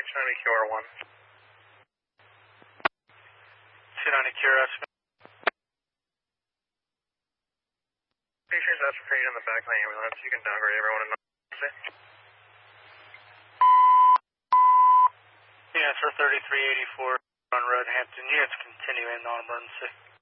290 QR1. 290 QRS. Patient's aspiration in the back of the ambulance. You can downgrade everyone in the Units for 3384 on Road Hampton. Units continue in non-emergency.